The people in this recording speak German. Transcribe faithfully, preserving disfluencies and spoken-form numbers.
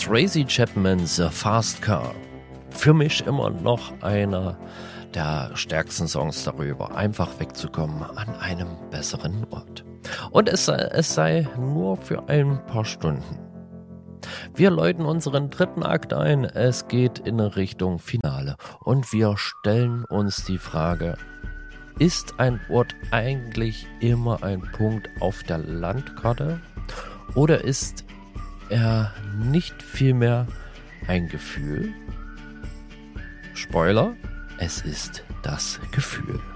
Tracy Chapman's Fast Car. Für mich immer noch einer der stärksten Songs darüber, einfach wegzukommen an einem besseren Ort. Und es sei, es sei nur für ein paar Stunden. Wir läuten unseren dritten Akt ein, es geht in Richtung Finale und wir stellen uns die Frage, ist ein Ort eigentlich immer ein Punkt auf der Landkarte oder ist er nicht vielmehr ein Gefühl? Spoiler, es ist das Gefühl.